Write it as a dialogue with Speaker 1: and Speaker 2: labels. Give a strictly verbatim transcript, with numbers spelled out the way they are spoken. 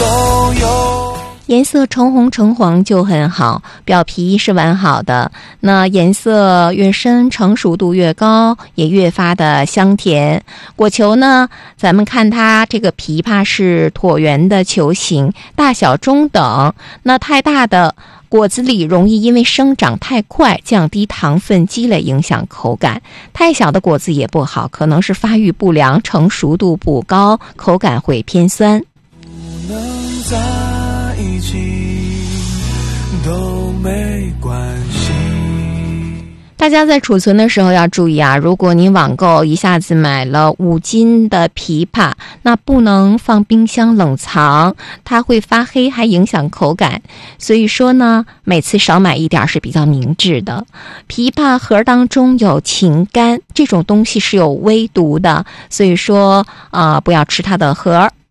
Speaker 1: 都有。
Speaker 2: 颜色橙红橙黄就很好，表皮是完好的，那颜色越深，成熟度越高，也越发的香甜。果球呢，咱们看它这个琵琶是椭圆的球形，大小中等，那太大的果子里容易因为生长太快，降低糖分积累，影响口感。太小的果子也不好，可能是发育不良，成熟度不高，口感会偏酸。
Speaker 1: 不能在一起都没关系。
Speaker 2: 大家在储存的时候要注意啊，如果您网购一下子买了五斤的枇杷，那不能放冰箱冷藏，它会发黑，还影响口感。所以说呢，每次少买一点是比较明智的。枇杷核当中有氰苷，这种东西是有微毒的，所以说啊、呃，不要吃它的核。